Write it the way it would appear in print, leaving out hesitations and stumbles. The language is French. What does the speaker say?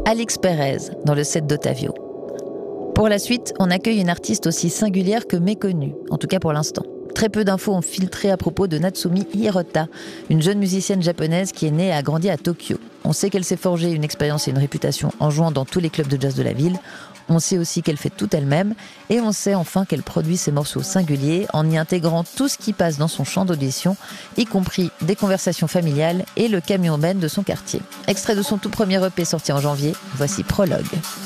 Alix Perez dans le set d'Ottavio. Pour la suite, on accueille une artiste aussi singulière que méconnue, en tout cas pour l'instant. Très peu d'infos ont filtré à propos de Natsumi Hirota, une jeune musicienne japonaise qui est née et a grandi à Tokyo. On sait qu'elle s'est forgée une expérience et une réputation en jouant dans tous les clubs de jazz de la ville. On sait aussi qu'elle fait tout elle-même et on sait enfin qu'elle produit ses morceaux singuliers en y intégrant tout ce qui passe dans son champ d'audition, y compris des conversations familiales et le camion ben de son quartier. Extrait de son tout premier EP sorti en janvier, voici Prologue.